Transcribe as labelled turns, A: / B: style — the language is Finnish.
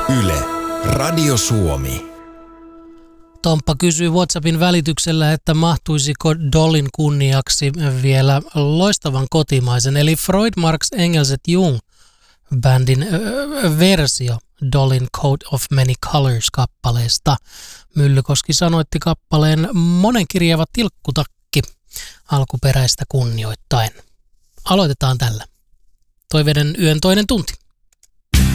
A: Yle, Radio Suomi.
B: Tomppa kysyy WhatsAppin välityksellä, että mahtuisiko Dollin kunniaksi vielä loistavan kotimaisen, eli Freud, Marx, Engels et Jung bändin versio Dollin Coat of Many Colors-kappaleesta. Myllykoski sanoitti kappaleen monenkirjava tilkkutakki alkuperäistä kunnioittain. Aloitetaan tällä. Toiveiden yön toinen tunti.